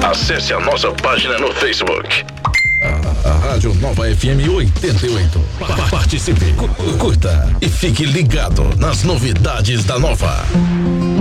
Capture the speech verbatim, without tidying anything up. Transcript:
Acesse a nossa página no Facebook. A, a Rádio Nova F M oitenta e oito. Pa- Participe, cu- curta e fique ligado nas novidades da Nova.